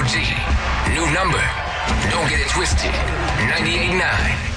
G. New number. Don't get it twisted. 98.9.